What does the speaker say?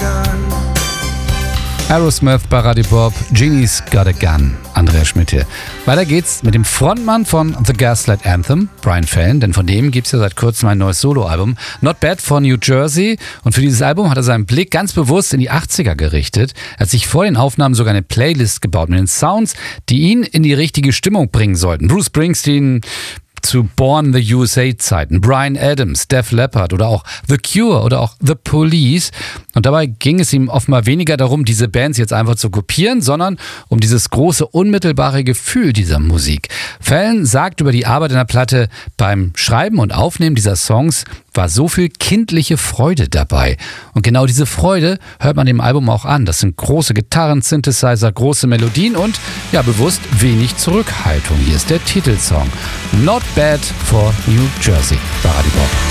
Aerosmith bei Radio Bob, Genie's Got a Gun. Andreas Schmidt hier. Weiter geht's mit dem Frontmann von The Gaslight Anthem, Brian Fallon, denn von dem gibt's ja seit kurzem ein neues Soloalbum, Not Bad von New Jersey. Und für dieses Album hat er seinen Blick ganz bewusst in die 80er gerichtet. Er hat sich vor den Aufnahmen sogar eine Playlist gebaut mit den Sounds, die ihn in die richtige Stimmung bringen sollten. Bruce Springsteen zu Born the USA-Zeiten, Bryan Adams, Def Leppard oder auch The Cure oder auch The Police. Und dabei ging es ihm offenbar weniger darum, diese Bands jetzt einfach zu kopieren, sondern um dieses große, unmittelbare Gefühl dieser Musik. Fallon sagt über die Arbeit an der Platte: Beim Schreiben und Aufnehmen dieser Songs war so viel kindliche Freude dabei. Und genau diese Freude hört man dem Album auch an. Das sind große Gitarren, Synthesizer, große Melodien und ja, bewusst wenig Zurückhaltung. Hier ist der Titelsong Not Bad for New Jersey bei Radio Bob.